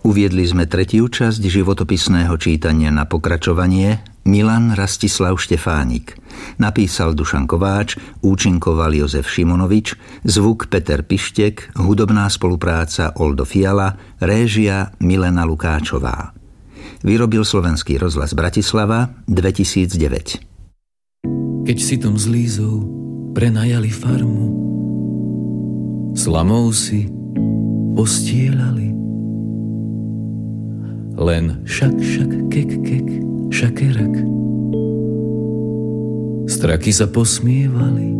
Uviedli sme tretiu časť životopisného čítania. Na pokračovanie Milan Rastislav Štefánik. Napísal Dušan Kováč, účinkoval Jozef Šimonovič, zvuk Peter Pištek, hudobná spolupráca Oldo Fiala, réžia Milena Lukáčová. Vyrobil Slovenský rozhlas Bratislava 2009. Keď si tom s Lízou prenajali farmu, slamou si postielali. Len šak, kek, šakerak. Straky sa posmievali